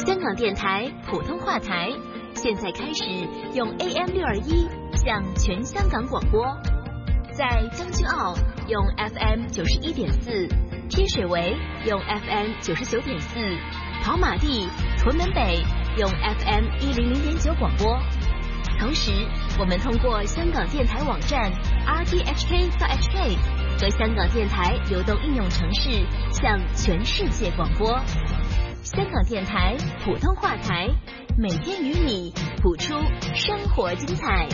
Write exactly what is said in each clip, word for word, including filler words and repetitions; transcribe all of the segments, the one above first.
香港电台普通话台现在开始用 A M 六二一向全香港广播，在将军澳用 F M 九十一点四，天水围用 F M 九十九点四，跑马地、屯门北用 F M 一零零点九广播。同时，我们通过香港电台网站 r t h k dot h k 和香港电台流动应用程式向全世界广播。香港电台普通话台，每天与你谱出生活精彩。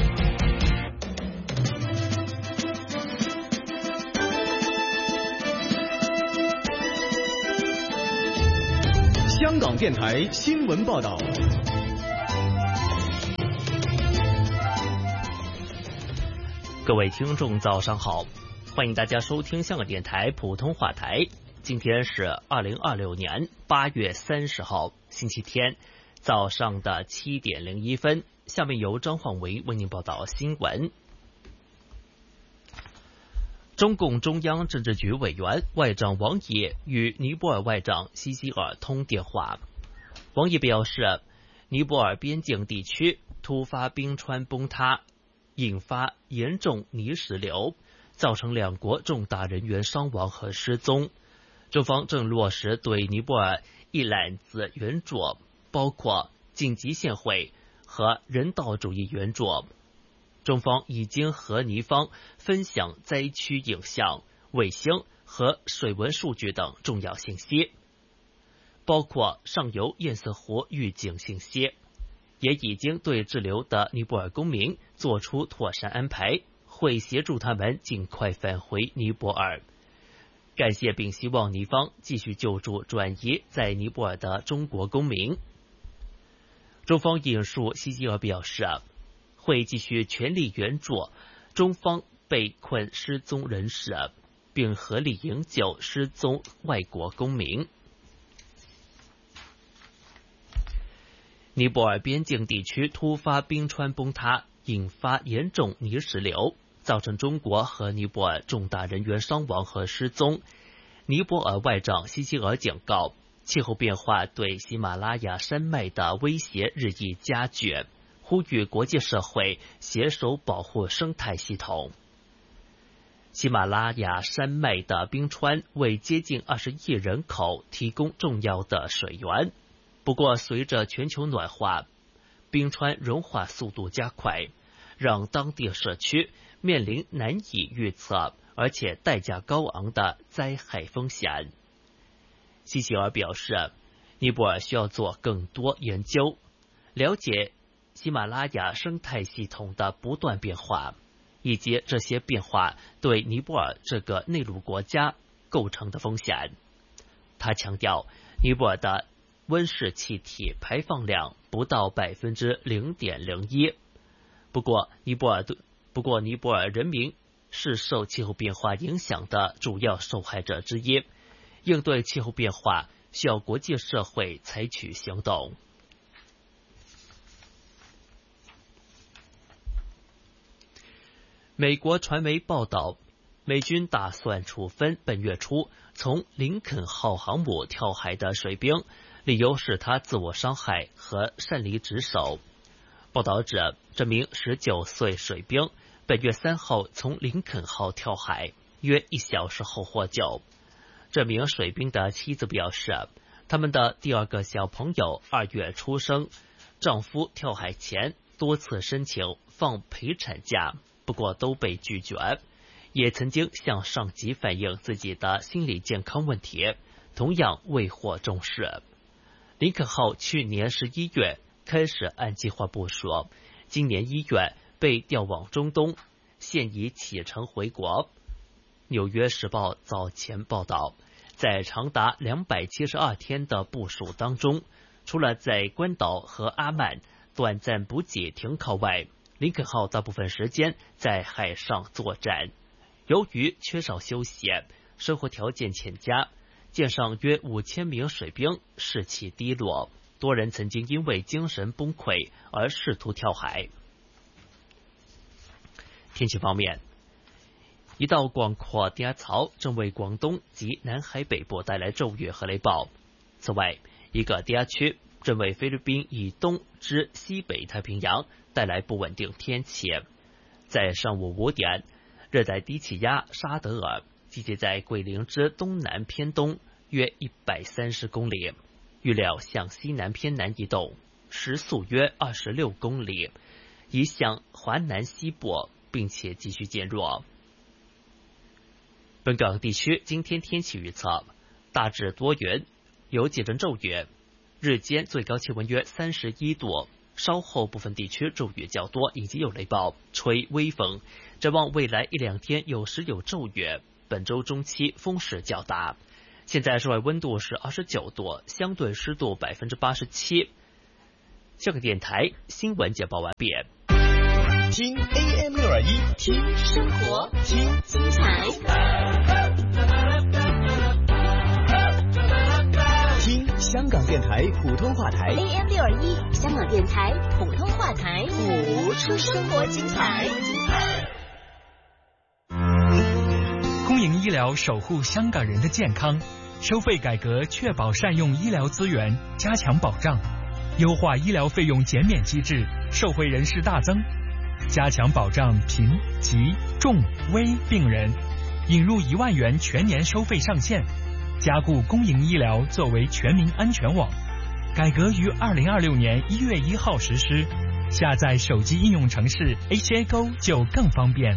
香港电台新闻报道。 各位听众早上好，欢迎大家收听香港电台普通话台。今天是二零二六年八月三十号星期天早上的七点零一分，下面由张焕维为您报道新闻。中共中央政治局委员外长王毅与尼泊尔外长西西尔通电话。王毅表示，尼泊尔边境地区突发冰川崩塌，引发严重泥石流，造成两国重大人员伤亡和失踪。中方正落实对尼泊尔一揽子援助，包括紧急现汇和人道主义援助。中方已经和尼方分享灾区影像、卫星和水文数据等重要信息，包括上游堰塞湖预警信息，也已经对滞留的尼泊尔公民做出妥善安排，会协助他们尽快返回尼泊尔。感谢并希望尼方继续救助转移在尼泊尔的中国公民。中方引述西西尔表示，会继续全力援助中方被困失踪人士，并合力营救失踪外国公民。尼泊尔边境地区突发冰川崩塌，引发严重泥石流，造成中国和尼泊尔重大人员伤亡和失踪。尼泊尔外长西西尔警告，气候变化对喜马拉雅山脉的威胁日益加剧，呼吁国际社会携手保护生态系统。喜马拉雅山脉的冰川为接近二十亿人口提供重要的水源，不过随着全球暖化，冰川融化速度加快，让当地社区面临难以预测而且代价高昂的灾害风险。西西尔表示，尼泊尔需要做更多研究，了解喜马拉雅生态系统的不断变化，以及这些变化对尼泊尔这个内陆国家构成的风险。他强调，尼泊尔的温室气体排放量不到百分之零点零一。不过，尼泊尔不过尼泊尔人民是受气候变化影响的主要受害者之一，应对气候变化需要国际社会采取行动。美国传媒报道，美军打算处分本月初从林肯号航母跳海的水兵，理由是他自我伤害和擅离职守。报道指，这名十九岁水兵本月三号从林肯号跳海，约一小时后获救。这名水兵的妻子表示，他们的第二个小朋友二月出生，丈夫跳海前多次申请放陪产假，不过都被拒绝，也曾经向上级反映自己的心理健康问题，同样未获重视。林肯号去年十一月开始按计划部署，今年一月被调往中东，现已启程回国。纽约时报早前报道，在长达两百七十二天的部署当中，除了在关岛和阿曼短暂补给停靠外，林肯号大部分时间在海上作战。由于缺少休息，生活条件欠佳，舰上约五千名水兵士气低落，多人曾经因为精神崩溃而试图跳海。天气方面，一道广阔低压槽正为广东及南海北部带来骤雨和雷暴。此外，一个低压区正为菲律宾以东至西北太平洋带来不稳定天气。在上午五点，热带低气压沙德尔集结在桂林之东南偏东约一百三十公里，预料向西南偏南移动，时速约二十六公里，移向华南西部，并且继续减弱。本港地区今天天气预测大致多云，有几阵骤雨，日间最高气温约三十一度，稍后部分地区骤雨较多，以及有雷暴，吹微风。展望未来一两天有时有骤雨，本周中期风势较大。现在室外温度是二十九度，相对湿度百分之八十七。香港电台新闻简报完毕。 听 A M 六二一， 听生活，听精彩， 听香港电台普通话台 A M 六二一，香港电台普通话台，谱出生活精彩。 公营医疗守护香港人的健康，收费改革确保善用医疗资源，加强保障，优化医疗费用减免机制，受惠人士大增，加强保障贫、疾、重、危病人，引入一万元全年收费上限，加固公营医疗作为全民安全网。改革于二零二六年一月一号实施，下载手机应用程式 H A Go 就更方便。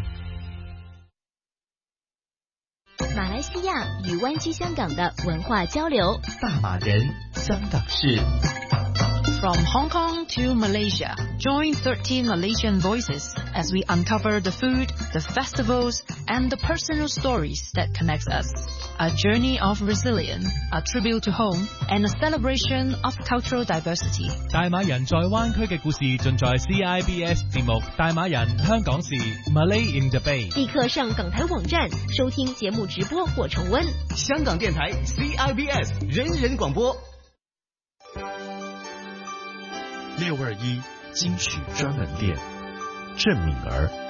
马来西亚与湾区香港的文化交流， 大马人香港事。 From Hong Kong to Malaysia, join thirteen Malaysian voices as we uncover the food, the festivals, and the personal stories that connect us. A journey of resilience, a tribute to home, and a celebration of cultural diversity. 大馬人在灣區嘅故事盡在 C I B S 節目《大馬人香港事》Malay in the Bay。 立刻上港台網站收聽節目直播或重溫。 香港電台 C I B S 人人廣播。 六二一金曲專門店，鄭敏兒。